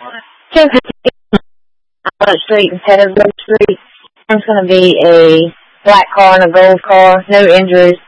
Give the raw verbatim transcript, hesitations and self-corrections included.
ten fifteen Walnut Street and Pettigrove Street. It's going to be a black car and a gold car. No injuries.